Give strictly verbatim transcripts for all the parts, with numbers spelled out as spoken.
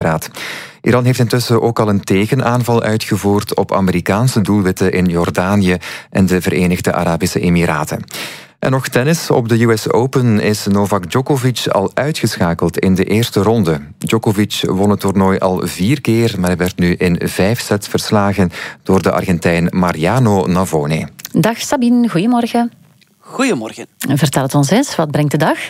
straat. Iran heeft intussen ook al een tegenaanval uitgevoerd op Amerikaanse doelwitten in Jordanië en de Verenigde Arabische Emiraten. En nog tennis. Op de U S Open is Novak Djokovic al uitgeschakeld in de eerste ronde. Djokovic won het toernooi al vier keer, maar hij werd nu in vijf sets verslagen door de Argentijn Mariano Navone. Dag Sabine, goedemorgen. Goedemorgen. Vertel het ons eens, wat brengt de dag?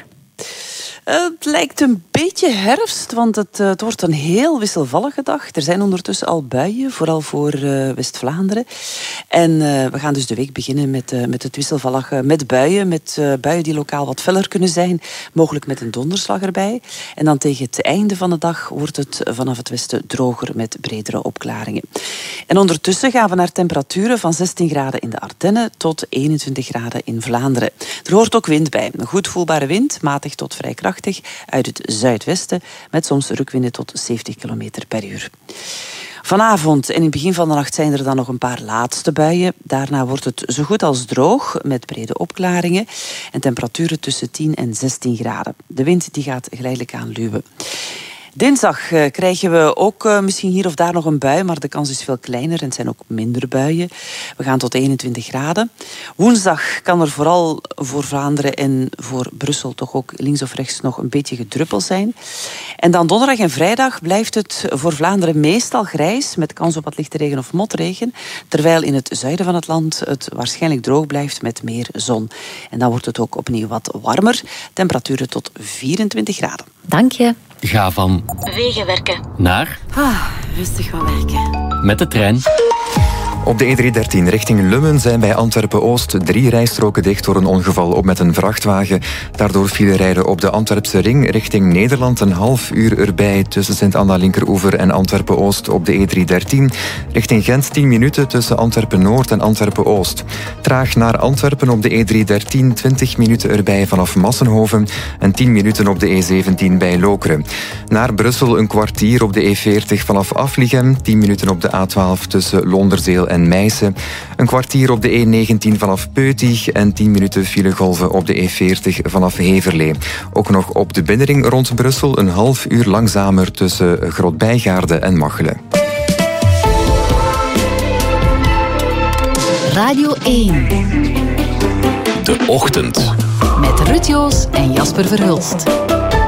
Uh, het lijkt een beetje herfst, want het, uh, het wordt een heel wisselvallige dag. Er zijn ondertussen al buien, vooral voor uh, West-Vlaanderen. En uh, we gaan dus de week beginnen met, uh, met het wisselvallige, met buien. Met uh, buien die lokaal wat feller kunnen zijn. Mogelijk met een donderslag erbij. En dan tegen het einde van de dag wordt het vanaf het westen droger met bredere opklaringen. En ondertussen gaan we naar temperaturen van zestien graden in de Ardennen tot eenentwintig graden in Vlaanderen. Er hoort ook wind bij. Een goed voelbare wind, matig tot vrij krachtig, uit het zuidwesten, met soms rukwinden tot zeventig kilometer per uur. Vanavond en in het begin van de nacht zijn er dan nog een paar laatste buien. Daarna wordt het zo goed als droog, met brede opklaringen en temperaturen tussen tien en zestien graden. De wind die gaat geleidelijk aan luwen. Dinsdag uh, krijgen we ook uh, misschien hier of daar nog een bui, maar de kans is veel kleiner en het zijn ook minder buien. We gaan tot eenentwintig graden. Woensdag kan er vooral voor Vlaanderen en voor Brussel toch ook links of rechts nog een beetje gedruppel zijn. En dan donderdag en vrijdag blijft het voor Vlaanderen meestal grijs, met kans op wat lichte regen of motregen, terwijl in het zuiden van het land het waarschijnlijk droog blijft met meer zon. En dan wordt het ook opnieuw wat warmer, temperaturen tot vierentwintig graden. Dank je. Ga van Wegenwerken naar ah, rustig gaan werken. Met de trein. Op de E driehonderddertien richting Lummen zijn bij Antwerpen-Oost drie rijstroken dicht door een ongeval op met een vrachtwagen. Daardoor vielen rijden op de Antwerpse ring richting Nederland een half uur erbij tussen Sint-Anna-Linkeroever en Antwerpen-Oost op de E driehonderddertien. Richting Gent tien minuten tussen Antwerpen-Noord en Antwerpen-Oost. Traag naar Antwerpen op de E driehonderddertien, twintig minuten erbij vanaf Massenhoven en tien minuten op de E zeventien bij Lokeren. Naar Brussel een kwartier op de E veertig vanaf Afligem, tien minuten op de A twaalf tussen Londerzeel en Meissen. Een kwartier op de E negentien vanaf Peutig en tien minuten filegolven op de E veertig vanaf Heverlee. Ook nog op de binnenring rond Brussel een half uur langzamer tussen Grootbijgaarde en Machelen. Radio één. De ochtend. Met Ruud Joos en Jasper Verhulst.